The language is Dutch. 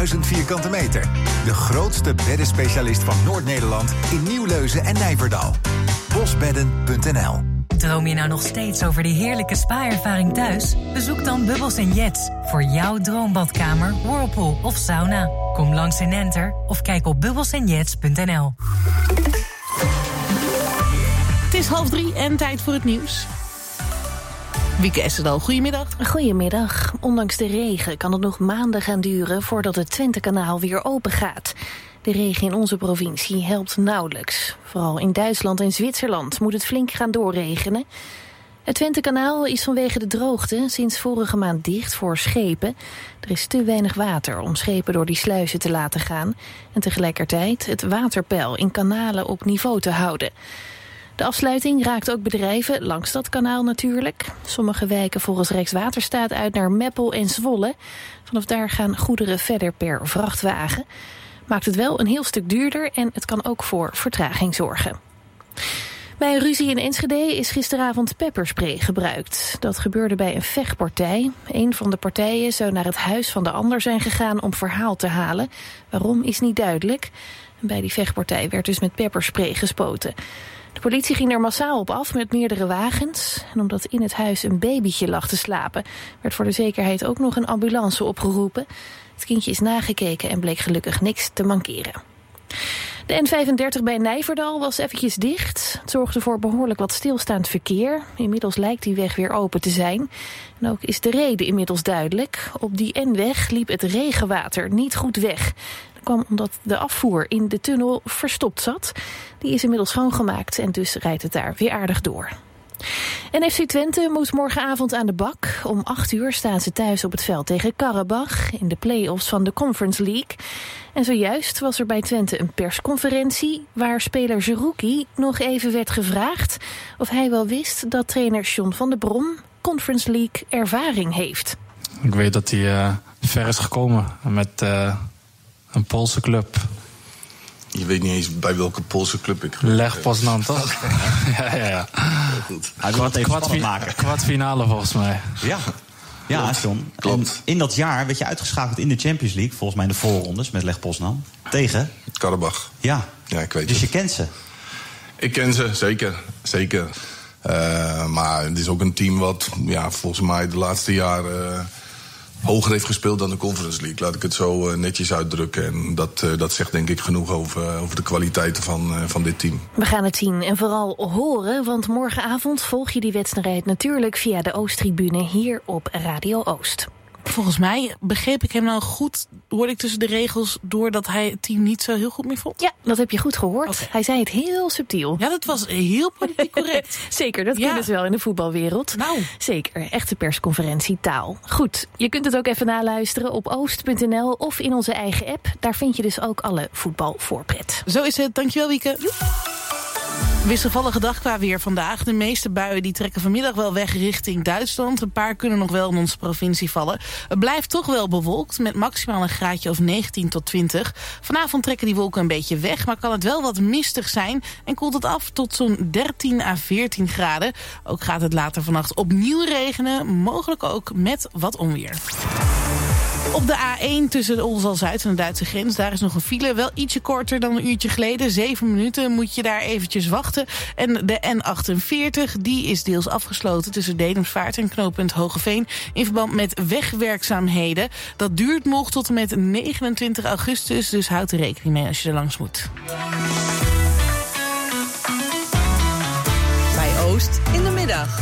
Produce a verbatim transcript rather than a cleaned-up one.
duizend vierkante meter. De grootste beddenspecialist van Noord-Nederland in Nieuwleuzen en Nijverdal. bosbedden punt n l. Droom je nou nog steeds over die heerlijke spa-ervaring thuis? Bezoek dan Bubbles en Jets voor jouw droombadkamer, whirlpool of sauna. Kom langs in Enter of kijk op bubbles en jets punt n l. Het is half drie en tijd voor het nieuws. Wieke Essedal, goedemiddag. Goedemiddag. Ondanks de regen kan het nog maanden gaan duren voordat het Twentekanaal weer open gaat. De regen in onze provincie helpt nauwelijks. Vooral in Duitsland en Zwitserland moet het flink gaan doorregenen. Het Twentekanaal is vanwege de droogte sinds vorige maand dicht voor schepen. Er is te weinig water om schepen door die sluizen te laten gaan. En tegelijkertijd het waterpeil in kanalen op niveau te houden. De afsluiting raakt ook bedrijven langs dat kanaal natuurlijk. Sommige wijken volgens Rijkswaterstaat uit naar Meppel en Zwolle. Vanaf daar gaan goederen verder per vrachtwagen. Maakt het wel een heel stuk duurder en het kan ook voor vertraging zorgen. Bij een ruzie in Enschede is gisteravond pepperspray gebruikt. Dat gebeurde bij een vechtpartij. Een van de partijen zou naar het huis van de ander zijn gegaan om verhaal te halen. Waarom is niet duidelijk. Bij die vechtpartij werd dus met pepperspray gespoten. De politie ging er massaal op af met meerdere wagens. En omdat in het huis een babytje lag te slapen, werd voor de zekerheid ook nog een ambulance opgeroepen. Het kindje is nagekeken en bleek gelukkig niks te mankeren. De N vijfendertig bij Nijverdal was eventjes dicht. Het zorgde voor behoorlijk wat stilstaand verkeer. Inmiddels lijkt die weg weer open te zijn. En ook is de reden inmiddels duidelijk. Op die N-weg liep het regenwater niet goed weg. Dat kwam omdat de afvoer in de tunnel verstopt zat. Die is inmiddels schoongemaakt en dus rijdt het daar weer aardig door. En F C Twente moet morgenavond aan de bak. Om acht uur staan ze thuis op het veld tegen Karabach in de play-offs van de Conference League. En zojuist was er bij Twente een persconferentie waar speler Zerouki nog even werd gevraagd of hij wel wist dat trainer John van der Brom Conference League ervaring heeft. Ik weet dat hij uh, ver is gekomen met uh, een Poolse club. Je weet niet eens bij welke Poolse club ik... Lech Poznan, toch? Okay. ja, ja, ja. Heel goed. Hij wil het even spannend maken. Kwartfinale volgens mij. Ja, ja klopt. John. Klopt. En in dat jaar werd je uitgeschakeld in de Champions League, volgens mij in de voorrondes met Lech Poznan. Tegen? Karabach. Ja. Ja, ik weet dus het. je kent ze? Ik ken ze, zeker. Zeker. Uh, maar het is ook een team wat ja, volgens mij de laatste jaren... Uh, hoger heeft gespeeld dan de Conference League. Laat ik het zo uh, netjes uitdrukken. En dat, uh, dat zegt denk ik genoeg over, over de kwaliteiten van, uh, van dit team. We gaan het zien en vooral horen, want morgenavond volg je die wedstrijd natuurlijk via de Oosttribune hier op Radio Oost. Volgens mij begreep ik hem nou goed, hoorde ik tussen de regels, doordat hij het team niet zo heel goed meer vond. Ja, dat heb je goed gehoord. Okay. Hij zei het heel subtiel. Ja, dat was heel politiek correct. Zeker, dat ja. kunnen ze wel in de voetbalwereld. Nou. Zeker, echte persconferentie taal. Goed, je kunt het ook even naluisteren op oost punt n l of in onze eigen app. Daar vind je dus ook alle voetbalvoorpret. Zo is het, dankjewel Wieke. Joep. Wisselvallige dag qua weer vandaag. De meeste buien die trekken vanmiddag wel weg richting Duitsland. Een paar kunnen nog wel in onze provincie vallen. Het blijft toch wel bewolkt met maximaal een graadje of negentien tot twintig. Vanavond trekken die wolken een beetje weg, maar kan het wel wat mistig zijn en koelt het af tot zo'n dertien à veertien graden. Ook gaat het later vannacht opnieuw regenen, mogelijk ook met wat onweer. Op de A één tussen de Oldenzaal-Zuid en de Duitse grens, daar is nog een file. Wel ietsje korter dan een uurtje geleden. Zeven minuten moet je daar eventjes wachten. En de N achtenveertig, die is deels afgesloten tussen Dedemsvaart en knooppunt Hogeveen in verband met wegwerkzaamheden. Dat duurt nog tot en met negenentwintig augustus, dus houd er rekening mee als je er langs moet. Bij Oost in de middag.